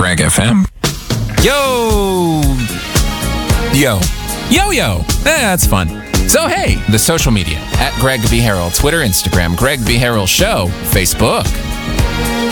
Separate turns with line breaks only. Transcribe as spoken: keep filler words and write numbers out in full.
Greg F M.
Yo! Yo. Yo, yo. Eh, that's fun. So, hey, the social media. At Greg B. Harrell. Twitter, Instagram. Greg B. Harrell Show. Facebook.